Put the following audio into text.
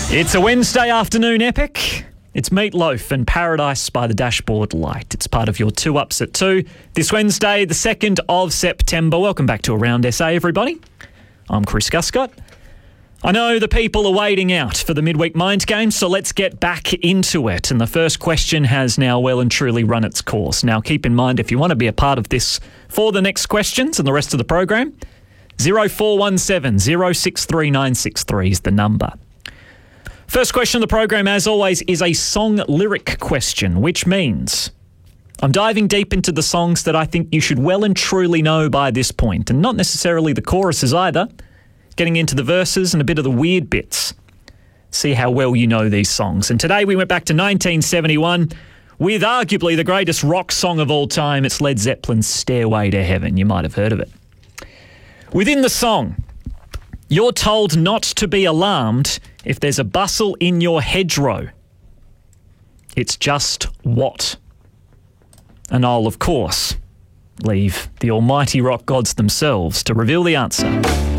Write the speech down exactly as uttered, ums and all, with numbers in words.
It's a Wednesday afternoon epic. It's Meatloaf and Paradise by the Dashboard Light. It's part of your Two Ups at Two. This Wednesday, the second of September. Welcome back to Around S A, everybody. I'm Chris Guscott. I know the people are waiting out for the midweek mind game, so let's get back into it. And the first question has now well and truly run its course. Now, keep in mind, if you want to be a part of this for the next questions and the rest of the program, zero four one seven, zero six three nine six three is the number. First question of the program, as always, is a song lyric question, which means I'm diving deep into the songs that I think you should well and truly know by this point, and not necessarily the choruses either, getting into the verses and a bit of the weird bits. See how well you know these songs. And today we went back to nineteen seventy-one with arguably the greatest rock song of all time. It's Led Zeppelin's Stairway to Heaven. You might have heard of it. Within the song, you're told not to be alarmed if there's a bustle in your hedgerow. It's just what? And I'll, of course, leave the almighty rock gods themselves to reveal the answer.